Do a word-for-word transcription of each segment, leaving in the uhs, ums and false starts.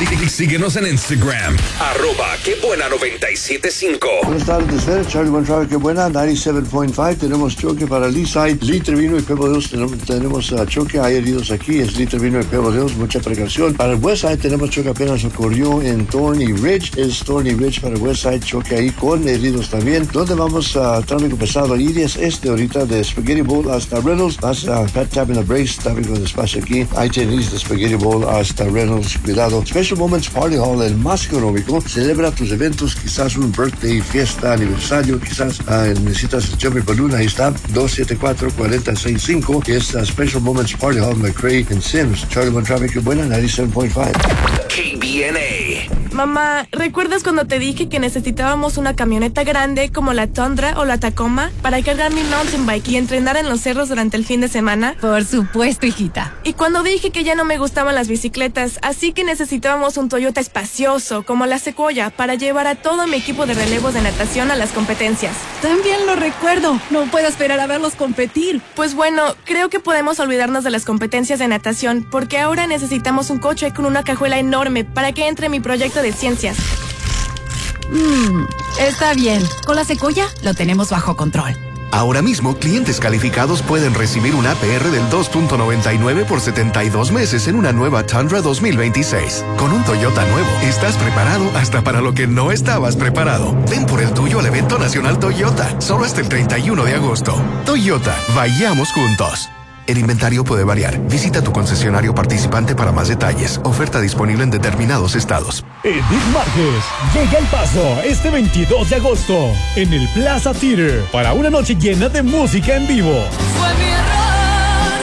Sí, síguenos en Instagram, arroba qué buena noventa y siete punto cinco. Buenas tardes, Fer. Charlie Montrave, qué buena, noventa y siete punto cinco. Tenemos choque para Lee Side, Lee Trevino y Pebo Dios. Tenemos, tenemos uh, choque, hay heridos aquí, es Lee Trevino y Pebo Dios, mucha precaución. Para el West Side tenemos choque apenas ocurrió en Thorny Ridge, es Thorny Ridge para el West Side, choque ahí con heridos también. Donde vamos a uh, tráfico pesado, Iris este ahorita de Spaghetti Bowl hasta Reynolds, hasta uh, Pat Tap in the Brace, tráfico despacio aquí. Ahí tenéis de Spaghetti Bowl hasta Reynolds, cuidado. Special Moments Party Hall, el más económico, celebra tus eventos, quizás un birthday, fiesta, aniversario, quizás uh, necesitas el Jumper Balloon, ahí está, dos siete cuatro, cuatro cero seis cinco, que es uh, Special Moments Party Hall, McCrae en Sims. Charlie Montrave, qué buena, noventa y siete punto cinco. K B N A. Mamá, ¿recuerdas cuando te dije que necesitábamos una camioneta grande como la Tundra o la Tacoma para cargar mi mountain bike y entrenar en los cerros durante el fin de semana? Por supuesto, hijita. Y cuando dije que ya no me gustaban las bicicletas, así que necesitábamos un Toyota espacioso como la Sequoia para llevar a todo mi equipo de relevos de natación a las competencias. También lo recuerdo. No puedo esperar a verlos competir. Pues bueno, creo que podemos olvidarnos de las competencias de natación porque ahora necesitamos un coche con una cajuela enorme para que entre mi proyecto de ciencias. Mmm, está bien. Con la Sequoia lo tenemos bajo control. Ahora mismo, clientes calificados pueden recibir un A P R del dos punto noventa y nueve por setenta y dos meses en una nueva Tundra dos mil veintiséis. Con un Toyota nuevo, estás preparado hasta para lo que no estabas preparado. Ven por el tuyo al evento nacional Toyota, solo hasta el treinta y uno de agosto. Toyota, vayamos juntos. El inventario puede variar. Visita tu concesionario participante para más detalles. Oferta disponible en determinados estados. Edith Márquez llega al Paso este veintidós de agosto en el Plaza Theater para una noche llena de música en vivo. Fue mi error,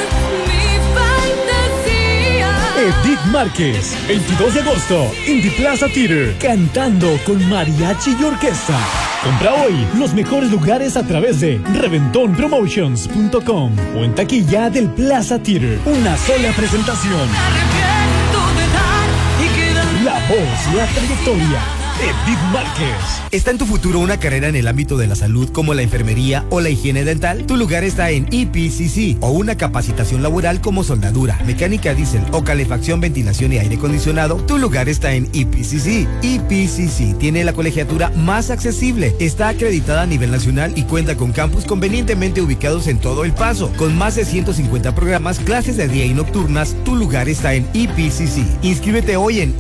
mi fantasía. Edith Márquez, veintidós de agosto en The Plaza Theater, cantando con mariachi y orquesta. Compra hoy los mejores lugares a través de reventón promotions punto com o en taquilla del Plaza Theater. Una sola presentación. Me arrepiento de dar y quedar. La voz, la trayectoria. Edith Márquez. ¿Está en tu futuro una carrera en el ámbito de la salud como la enfermería o la higiene dental? Tu lugar está en E P C C o una capacitación laboral como soldadura, mecánica diésel o calefacción, ventilación y aire acondicionado. Tu lugar está en E P C C. E P C C tiene la colegiatura más accesible, está acreditada a nivel nacional y cuenta con campus convenientemente ubicados en todo El Paso. Con más de ciento cincuenta programas, clases de día y nocturnas, tu lugar está en E P C C. Inscríbete hoy en